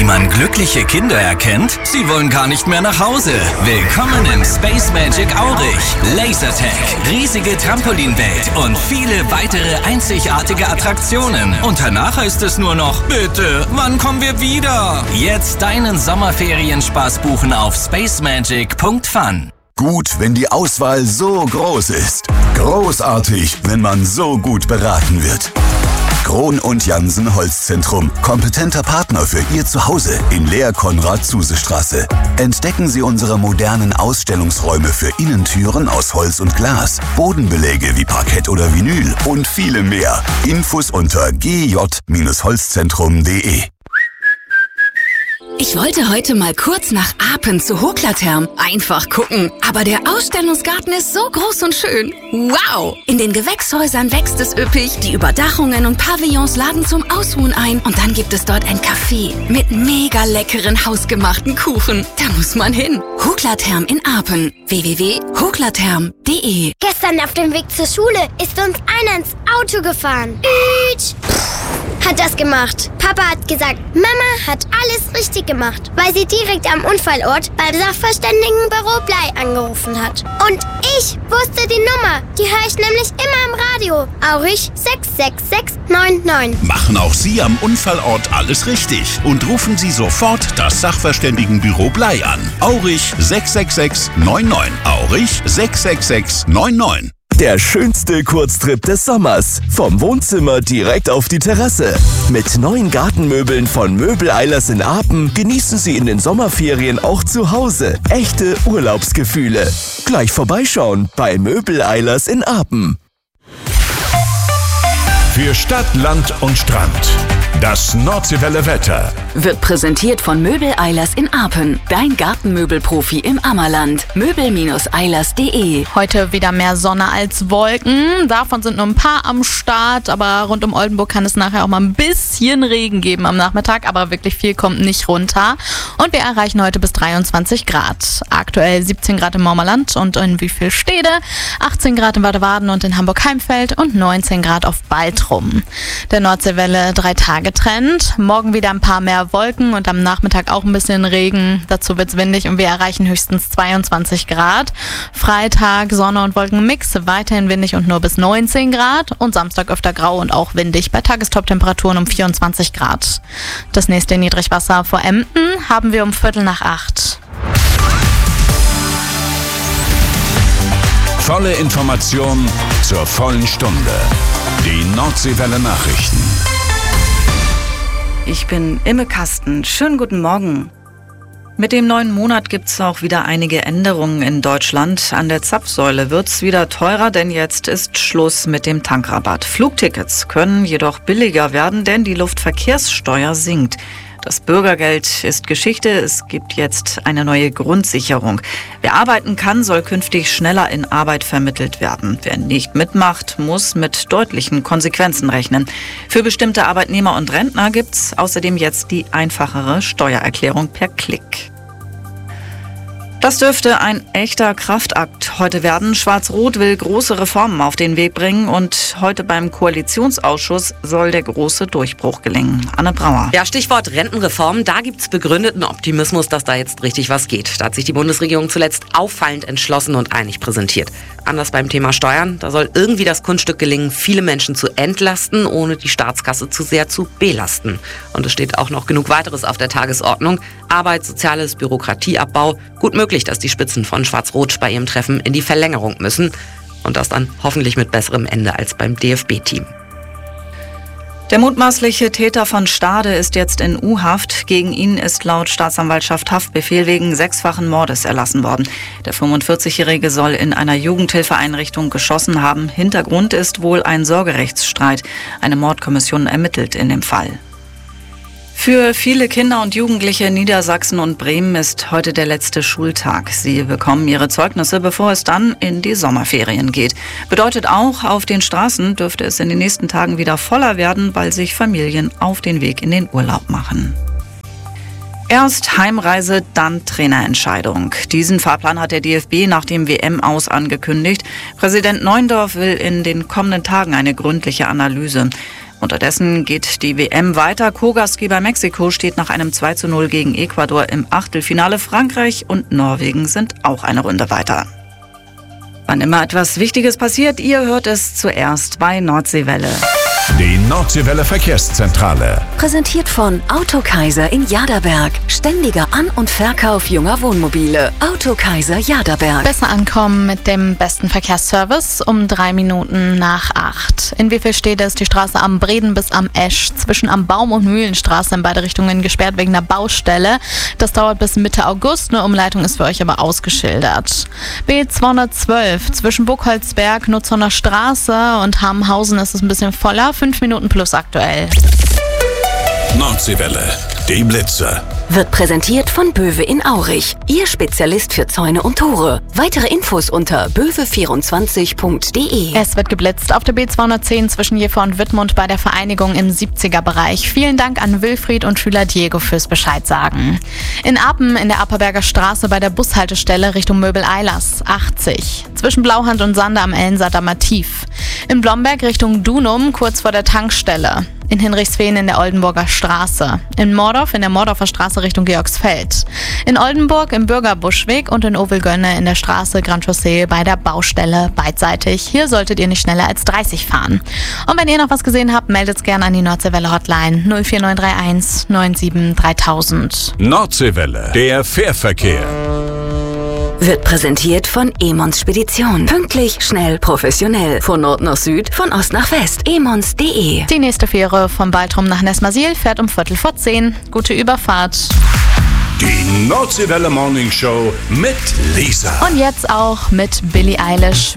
Wie man glückliche Kinder erkennt? Sie wollen gar nicht mehr nach Hause. Willkommen im Space Magic Aurich. Lasertag, riesige Trampolinwelt und viele weitere einzigartige Attraktionen. Und danach heißt es nur noch, bitte, wann kommen wir wieder? Jetzt deinen Sommerferienspaß buchen auf spacemagic.fun. Gut, wenn die Auswahl so groß ist. Großartig, wenn man so gut beraten wird. Krohn und Jansen Holzzentrum. Kompetenter Partner für Ihr Zuhause in Lehr-Konrad-Zuse-Straße. Entdecken Sie unsere modernen Ausstellungsräume für Innentüren aus Holz und Glas, Bodenbeläge wie Parkett oder Vinyl und viele mehr. Infos unter gj-holzzentrum.de. Ich wollte heute mal kurz nach Apen zu Hoklatherm. Einfach gucken. Aber der Ausstellungsgarten ist so groß und schön. Wow! In den Gewächshäusern wächst es üppig. Die Überdachungen und Pavillons laden zum Ausruhen ein. Und dann gibt es dort ein Café mit mega leckeren hausgemachten Kuchen. Da muss man hin. Hoklatherm in Apen. www.hoklatherm.de. Gestern auf dem Weg zur Schule ist uns einer ins Auto gefahren. Hat das gemacht. Papa hat gesagt, Mama hat alles richtig gemacht, weil sie direkt am Unfallort beim Sachverständigenbüro Blei angerufen hat. Und ich wusste die Nummer. Die höre ich nämlich immer im Radio. Aurich 66699. Machen auch Sie am Unfallort alles richtig und rufen Sie sofort das Sachverständigenbüro Blei an. Aurich 66699. Aurich 66699. Der schönste Kurztrip des Sommers. Vom Wohnzimmer direkt auf die Terrasse. Mit neuen Gartenmöbeln von Möbel Eilers in Apen genießen Sie in den Sommerferien auch zu Hause echte Urlaubsgefühle. Gleich vorbeischauen bei Möbel Eilers in Apen. Für Stadt, Land und Strand. Das Nordseewelle Wetter Wird präsentiert von Möbel Eilers in Apen. Dein Gartenmöbelprofi im Ammerland. Möbel-eilers.de. Heute wieder mehr Sonne als Wolken. Davon sind nur ein paar am Start. Aber rund um Oldenburg kann es nachher auch mal ein bisschen Regen geben am Nachmittag. Aber wirklich viel kommt nicht runter. Und wir erreichen heute bis 23 Grad. Aktuell 17 Grad im Mormerland und in Wievielstede, 18 Grad in Badewaden und in Hamburg-Heimfeld und 19 Grad auf Baltrum. Der Nordseewelle 3 Tage Trend. Morgen wieder ein paar mehr Wolken und am Nachmittag auch ein bisschen Regen. Dazu wird's windig und wir erreichen höchstens 22 Grad. Freitag Sonne und Wolkenmix, weiterhin windig und nur bis 19 Grad. Und Samstag öfter grau und auch windig bei Tagestop-Temperaturen um 24 Grad. Das nächste Niedrigwasser vor Emden haben wir um 7:45. Volle Information zur vollen Stunde. Die Nordseewelle Nachrichten. Ich bin Imme Kasten. Schönen guten Morgen. Mit dem neuen Monat gibt's auch wieder einige Änderungen in Deutschland. An der Zapfsäule wird's wieder teurer, denn jetzt ist Schluss mit dem Tankrabatt. Flugtickets können jedoch billiger werden, denn die Luftverkehrssteuer sinkt. Das Bürgergeld ist Geschichte. Es gibt jetzt eine neue Grundsicherung. Wer arbeiten kann, soll künftig schneller in Arbeit vermittelt werden. Wer nicht mitmacht, muss mit deutlichen Konsequenzen rechnen. Für bestimmte Arbeitnehmer und Rentner gibt's außerdem jetzt die einfachere Steuererklärung per Klick. Das dürfte ein echter Kraftakt heute werden. Schwarz-Rot will große Reformen auf den Weg bringen und heute beim Koalitionsausschuss soll der große Durchbruch gelingen. Anne Brauer. Ja, Stichwort Rentenreform. Da gibt's begründeten Optimismus, dass da jetzt richtig was geht. Da hat sich die Bundesregierung zuletzt auffallend entschlossen und einig präsentiert. Anders beim Thema Steuern. Da soll irgendwie das Kunststück gelingen, viele Menschen zu entlasten, ohne die Staatskasse zu sehr zu belasten. Und es steht auch noch genug weiteres auf der Tagesordnung. Arbeit, Soziales, Bürokratieabbau. Gut möglich, dass die Spitzen von Schwarz-Rot bei ihrem Treffen in die Verlängerung müssen. Und das dann hoffentlich mit besserem Ende als beim DFB-Team. Der mutmaßliche Täter von Stade ist jetzt in U-Haft. Gegen ihn ist laut Staatsanwaltschaft Haftbefehl wegen 6-fachen Mordes erlassen worden. Der 45-Jährige soll in einer Jugendhilfeeinrichtung geschossen haben. Hintergrund ist wohl ein Sorgerechtsstreit. Eine Mordkommission ermittelt in dem Fall. Für viele Kinder und Jugendliche in Niedersachsen und Bremen ist heute der letzte Schultag. Sie bekommen ihre Zeugnisse, bevor es dann in die Sommerferien geht. Bedeutet auch, auf den Straßen dürfte es in den nächsten Tagen wieder voller werden, weil sich Familien auf den Weg in den Urlaub machen. Erst Heimreise, dann Trainerentscheidung. Diesen Fahrplan hat der DFB nach dem WM-Aus angekündigt. Präsident Neuendorf will in den kommenden Tagen eine gründliche Analyse. Unterdessen geht die WM weiter. Co-Gastgeber Mexiko steht nach einem 2:0 gegen Ecuador im Achtelfinale. Frankreich und Norwegen sind auch eine Runde weiter. Wann immer etwas Wichtiges passiert, ihr hört es zuerst bei Nordseewelle. Die Nordseewelle Verkehrszentrale. Präsentiert von Autokaiser in Jaderberg. Ständiger An- und Verkauf junger Wohnmobile. Autokaiser Jaderberg. Besser ankommen mit dem besten Verkehrsservice um 3 Minuten nach 8. In Wiefelstede ist die Straße am Breden bis am Esch zwischen am Baum- und Mühlenstraße in beide Richtungen gesperrt wegen einer Baustelle. Das dauert bis Mitte August. Eine Umleitung ist für euch aber ausgeschildert. B212 zwischen Burgholzberg, Nutzoner Straße und Hammhausen ist es ein bisschen voller. 5 Minuten plus aktuell. Nordseewelle. Die Blitze. Wird präsentiert von Böwe in Aurich. Ihr Spezialist für Zäune und Tore. Weitere Infos unter böwe24.de. Es wird geblitzt auf der B210 zwischen Jever und Wittmund bei der Vereinigung im 70er-Bereich. Vielen Dank an Wilfried und Schüler Diego fürs Bescheid sagen. In Apen in der Apperberger Straße bei der Bushaltestelle Richtung Möbel-Eilers 80. Zwischen Blauhand und Sande am Ellensaatdamer Tief. In Blomberg Richtung Dunum kurz vor der Tankstelle. In Hinrichsfehn in der Oldenburger Straße. In Mordorf in der Mordorfer Straße Richtung Georgsfeld. In Oldenburg im Bürgerbuschweg und in Ovelgönne in der Straße Grand Chaussee bei der Baustelle beidseitig. Hier solltet ihr nicht schneller als 30 fahren. Und wenn ihr noch was gesehen habt, meldet es gerne an die Nordseewelle Hotline 04931 97 3000. Nordseewelle. Der Fährverkehr. Wird präsentiert von Emons Spedition. Pünktlich, schnell, professionell. Von Nord nach Süd, von Ost nach West. emons.de. Die nächste Fähre von Baltrum nach Nesmasil fährt um 10:15. Gute Überfahrt. Die Nordseewelle Morning Show mit Lisa. Und jetzt auch mit Billie Eilish.